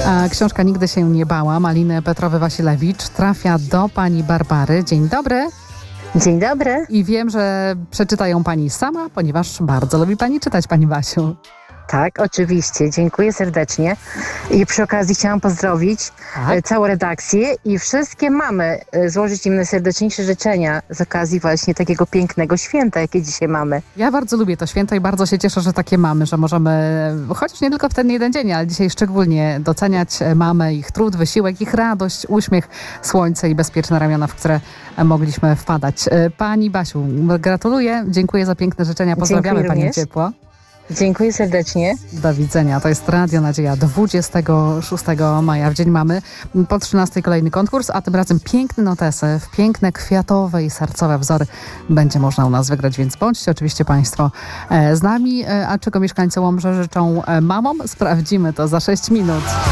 A książka Nigdy się nie bała Maliny Petrowy-Wasilewicz trafia do pani Barbary. Dzień dobry. Dzień dobry. I wiem, że przeczyta ją pani sama, ponieważ bardzo lubi pani czytać, pani Basiu. Tak, oczywiście. Dziękuję serdecznie. I przy okazji chciałam pozdrowić całą redakcję i wszystkie mamy, złożyć im najserdeczniejsze życzenia z okazji właśnie takiego pięknego święta, jakie dzisiaj mamy. Ja bardzo lubię to święto i bardzo się cieszę, że takie mamy, że możemy, chociaż nie tylko w ten jeden dzień, ale dzisiaj szczególnie doceniać mamy, ich trud, wysiłek, ich radość, uśmiech, słońce i bezpieczne ramiona, w które mogliśmy wpadać. Pani Basiu, gratuluję, dziękuję za piękne życzenia, pozdrawiamy Dziękuję panią również. ciepło. Dziękuję serdecznie. Do widzenia. To jest Radio Nadzieja 26 maja, w Dzień Mamy. Po 13 kolejny konkurs, a tym razem piękne notesy, w piękne kwiatowe i sercowe wzory będzie można u nas wygrać, więc bądźcie oczywiście Państwo z nami. A czego mieszkańcy Łomży życzą mamom? Sprawdzimy to za 6 minut.